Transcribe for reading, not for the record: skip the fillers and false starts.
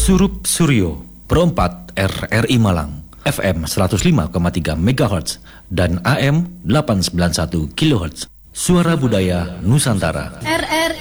Surup Suryo, Pro 4 RRI Malang, FM 105,3 MHz dan AM 891 kHz. Suara Budaya Nusantara. RRI